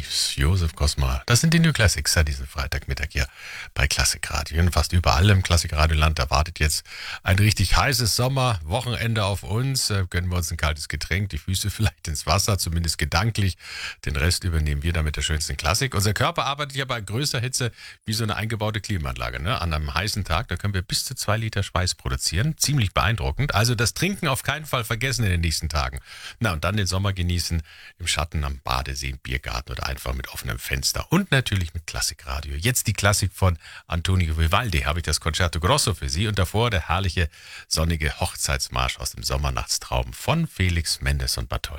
Reeves, Joseph Kosma. Das sind die New Classics, diesen Freitagmittag hier bei Klassikradio. Und fast überall im Klassikradioland erwartet jetzt ein richtig heißes Sommerwochenende auf uns. Gönnen wir uns ein kaltes Getränk, die Füße vielleicht ins Wasser, zumindest gedanklich. Den Rest übernehmen wir dann mit der schönsten Klassik. Unser Körper arbeitet ja bei größter Hitze wie so eine eingebaute Klimaanlage. Ne? An einem heißen Tag, da können wir bis zu 2 Liter Schweiß produzieren. Ziemlich beeindruckend. Also das Trinken auf keinen Fall vergessen in den nächsten Tagen. Na, und dann den Sommer genießen im Schatten am Badesee, im Biergarten oder einfach mit offenem Fenster und natürlich mit Klassikradio. Jetzt die Klassik von Antonio Vivaldi, habe ich das Concerto Grosso für Sie und davor der herrliche sonnige Hochzeitsmarsch aus dem Sommernachtstraum von Felix Mendes und Bartholdy.